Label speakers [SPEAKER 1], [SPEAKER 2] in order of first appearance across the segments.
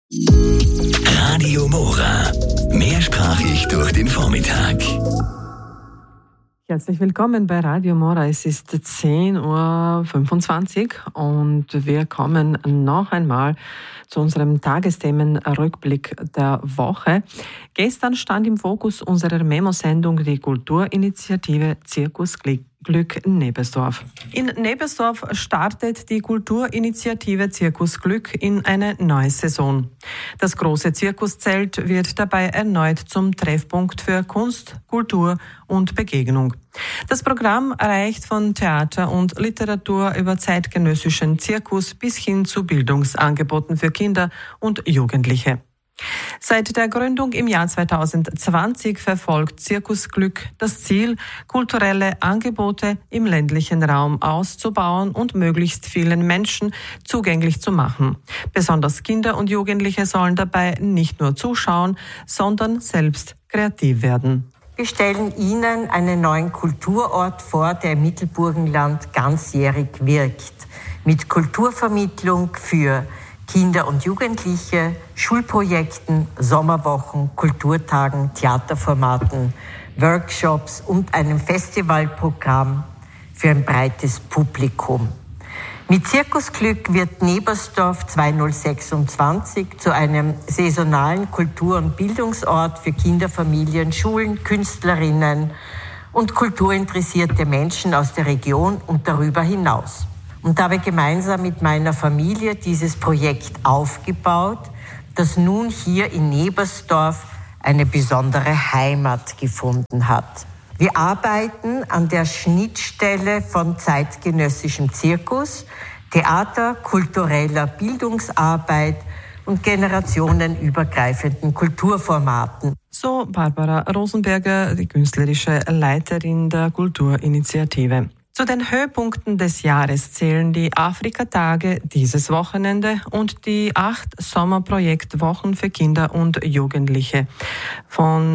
[SPEAKER 1] Radio Mora. Mehrsprachig durch den Vormittag.
[SPEAKER 2] Herzlich willkommen bei Radio Mora. Es ist 10.25 Uhr und wir kommen noch einmal zu unserem Tagesthemenrückblick der Woche. Gestern stand im Fokus unserer Memo-Sendung die Kulturinitiative Zirkus Glück Nebersdorf. In Nebersdorf startet die Kulturinitiative Zirkus Glück in eine neue Saison. Das große Zirkuszelt wird dabei erneut zum Treffpunkt für Kunst, Kultur und Begegnung. Das Programm reicht von Theater und Literatur über zeitgenössischen Zirkus bis hin zu Bildungsangeboten für Kinder und Jugendliche. Seit der Gründung im Jahr 2020 verfolgt Zirkus Glück das Ziel, kulturelle Angebote im ländlichen Raum auszubauen und möglichst vielen Menschen zugänglich zu machen. Besonders Kinder und Jugendliche sollen dabei nicht nur zuschauen, sondern selbst kreativ werden.
[SPEAKER 3] Wir stellen Ihnen einen neuen Kulturort vor, der im Mittelburgenland ganzjährig wirkt. Mit Kulturvermittlung für Kinder und Jugendliche, Schulprojekten, Sommerwochen, Kulturtagen, Theaterformaten, Workshops und einem Festivalprogramm für ein breites Publikum. Mit Zirkus Glück wird Nebersdorf 2026 zu einem saisonalen Kultur- und Bildungsort für Kinder, Familien, Schulen, Künstlerinnen und kulturinteressierte Menschen aus der Region und darüber hinaus. Und habe gemeinsam mit meiner Familie dieses Projekt aufgebaut, das nun hier in Nebersdorf eine besondere Heimat gefunden hat. Wir arbeiten an der Schnittstelle von zeitgenössischem Zirkus, Theater, kultureller Bildungsarbeit und generationenübergreifenden Kulturformaten.
[SPEAKER 2] So Barbara Rosenberger, die künstlerische Leiterin der Kulturinitiative. Zu den Höhepunkten des Jahres zählen die Afrika-Tage dieses Wochenende und die 8 Sommerprojektwochen für Kinder und Jugendliche. Von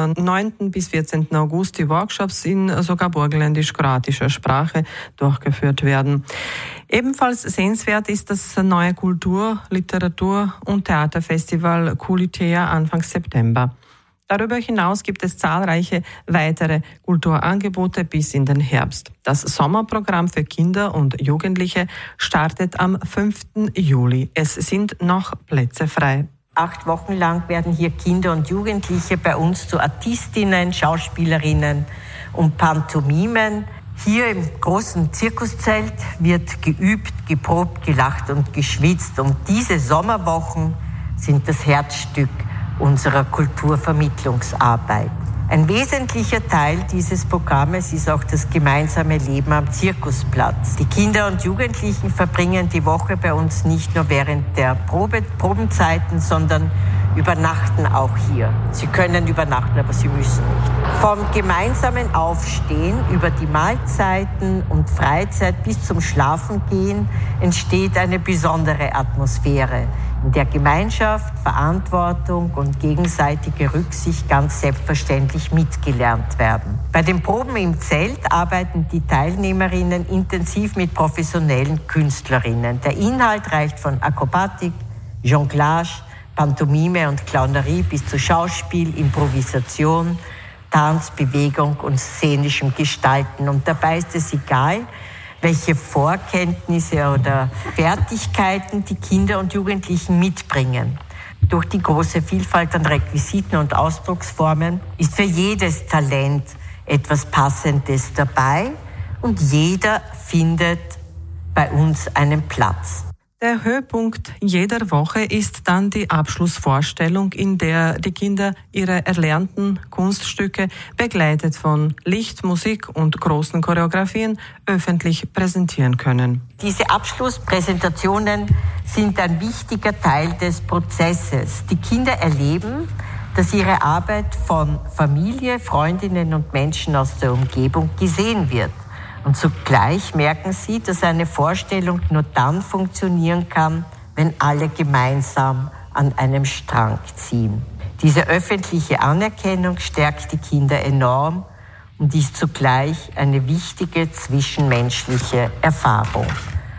[SPEAKER 2] 9. bis 14. August die Workshops in sogar burgenländisch-kroatischer Sprache durchgeführt werden. Ebenfalls sehenswert ist das neue Kultur-, Literatur- und Theaterfestival Kulitea Anfang September. Darüber hinaus gibt es zahlreiche weitere Kulturangebote bis in den Herbst. Das Sommerprogramm für Kinder und Jugendliche startet am 5. Juli. Es sind noch Plätze frei.
[SPEAKER 3] 8 Wochen lang werden hier Kinder und Jugendliche bei uns zu Artistinnen, Schauspielerinnen und Pantomimen. Hier im großen Zirkuszelt wird geübt, geprobt, gelacht und geschwitzt. Und diese Sommerwochen sind das Herzstück unserer Kulturvermittlungsarbeit. Ein wesentlicher Teil dieses Programmes ist auch das gemeinsame Leben am Zirkusplatz. Die Kinder und Jugendlichen verbringen die Woche bei uns nicht nur während der Probenzeiten, sondern übernachten auch hier. Sie können übernachten, aber sie müssen nicht. Vom gemeinsamen Aufstehen über die Mahlzeiten und Freizeit bis zum Schlafengehen entsteht eine besondere Atmosphäre, in der Gemeinschaft, Verantwortung und gegenseitige Rücksicht ganz selbstverständlich mitgelernt werden. Bei den Proben im Zelt arbeiten die Teilnehmerinnen intensiv mit professionellen Künstlerinnen. Der Inhalt reicht von Akrobatik, Jonglage, Pantomime und Clownerie bis zu Schauspiel, Improvisation, Tanz, Bewegung und szenischem Gestalten. Und dabei ist es egal, welche Vorkenntnisse oder Fertigkeiten die Kinder und Jugendlichen mitbringen. Durch die große Vielfalt an Requisiten und Ausdrucksformen ist für jedes Talent etwas Passendes dabei und jeder findet bei uns einen Platz.
[SPEAKER 2] Der Höhepunkt jeder Woche ist dann die Abschlussvorstellung, in der die Kinder ihre erlernten Kunststücke begleitet von Licht, Musik und großen Choreografien öffentlich präsentieren können.
[SPEAKER 3] Diese Abschlusspräsentationen sind ein wichtiger Teil des Prozesses. Die Kinder erleben, dass ihre Arbeit von Familie, Freundinnen und Menschen aus der Umgebung gesehen wird. Und zugleich merken sie, dass eine Vorstellung nur dann funktionieren kann, wenn alle gemeinsam an einem Strang ziehen. Diese öffentliche Anerkennung stärkt die Kinder enorm und ist zugleich eine wichtige zwischenmenschliche Erfahrung.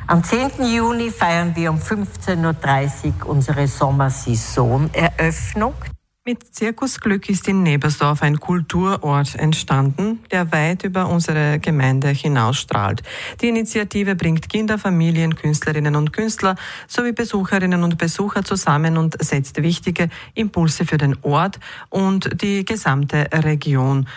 [SPEAKER 3] Am 10. Juni feiern wir um 15.30 Uhr unsere Sommersaisoneröffnung.
[SPEAKER 2] Mit Zirkusglück ist in Nebersdorf ein Kulturort entstanden, der weit über unsere Gemeinde hinausstrahlt. Die Initiative bringt Kinder, Familien, Künstlerinnen und Künstler sowie Besucherinnen und Besucher zusammen und setzt wichtige Impulse für den Ort und die gesamte Region,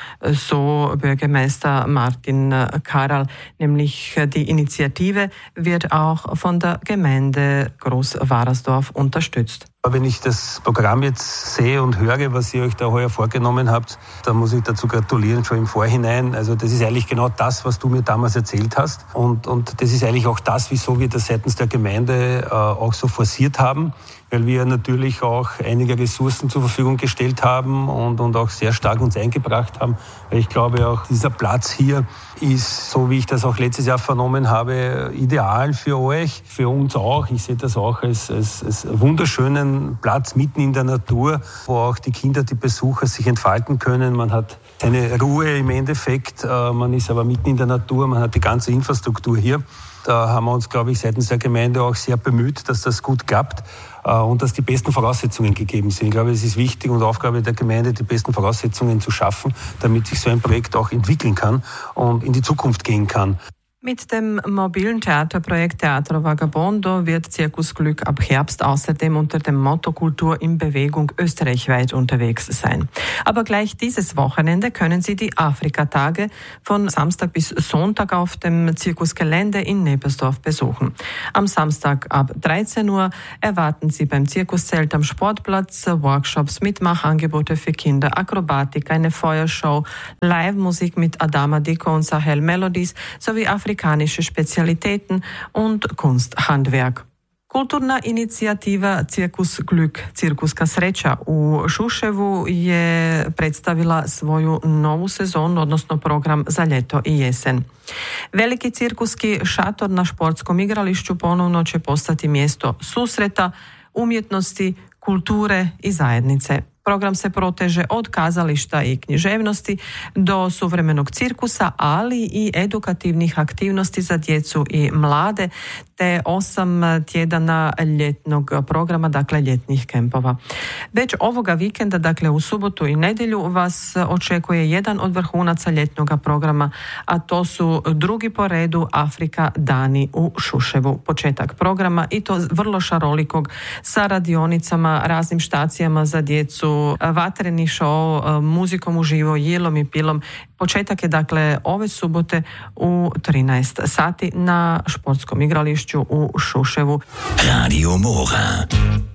[SPEAKER 2] so Bürgermeister Martin Karl. Nämlich die Initiative wird auch von der Gemeinde Groß-Warersdorf unterstützt.
[SPEAKER 4] Wenn ich das Programm jetzt sehe und höre, was ihr euch da heuer vorgenommen habt, dann muss ich dazu gratulieren, schon im Vorhinein. Also das ist eigentlich genau das, was du mir damals erzählt hast. Und das ist eigentlich auch das, wieso wir das seitens der Gemeinde auch so forciert haben, weil wir natürlich auch einige Ressourcen zur Verfügung gestellt haben und auch sehr stark uns eingebracht haben. Weil ich glaube auch, dieser Platz hier ist, so wie ich das auch letztes Jahr vernommen habe, ideal für euch, für uns auch. Ich sehe das auch als wunderschönen Platz mitten in der Natur, wo auch die Kinder, die Besucher sich entfalten können. Man hat seine Ruhe im Endeffekt, man ist aber mitten in der Natur, man hat die ganze Infrastruktur hier. Da haben wir uns, glaube ich, seitens der Gemeinde auch sehr bemüht, dass das gut klappt und dass die besten Voraussetzungen gegeben sind. Ich glaube, es ist wichtig und Aufgabe der Gemeinde, die besten Voraussetzungen zu schaffen, damit sich so ein Projekt auch entwickeln kann und in die Zukunft gehen kann.
[SPEAKER 2] Mit dem mobilen Theaterprojekt Teatro Vagabondo wird Zirkusglück ab Herbst außerdem unter dem Motto Kultur in Bewegung österreichweit unterwegs sein. Aber gleich dieses Wochenende können Sie die Afrikatage von Samstag bis Sonntag auf dem Zirkusgelände in Nebersdorf besuchen. Am Samstag ab 13 Uhr erwarten Sie beim Zirkuszelt am Sportplatz Workshops, Mitmachangebote für Kinder, Akrobatik, eine Feuershow, Live-Musik mit Adama Diko und Sahel Melodies sowie afrikanische Spezialitäten und Kunsthandwerk. Kulturna inicijativa Cirkus Glück, Cirkuska sreća u Šuševu je predstavila svoju novu sezonu, odnosno program za ljeto i jesen. Veliki cirkuski šator na športskom igrališću ponovno će postati mjesto susreta, umjetnosti, kulture i zajednice. Program se proteže od kazališta i književnosti do suvremenog cirkusa, ali i edukativnih aktivnosti za djecu i mlade, te 8 tjedana ljetnog programa, dakle ljetnih kempova. Već ovoga vikenda, dakle u subotu i nedjelju, vas očekuje jedan od vrhunaca ljetnog programa, a to su drugi po redu Afrika dani u Šuševu. Početak programa i to vrlo šarolikog sa radionicama, raznim štacijama za djecu, vatreni show, muzikom uživo, jelom i pilom. Početak je dakle ove subote u 13 sati na športskom igrališću u Šuševu.
[SPEAKER 1] Radio Mora.